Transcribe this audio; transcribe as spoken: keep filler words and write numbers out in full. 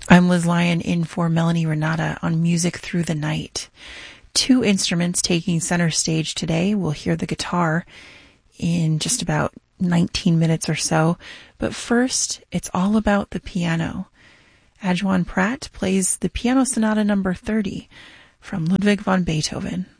I'm Liz Lyon in for Melanie Renata on Music Through the Night. Two instruments taking center stage today. We'll hear the guitar in just about nineteen minutes or so. But first, it's all about the piano. Adjuan Pratt plays the Piano Sonata number thirty from Ludwig van Beethoven.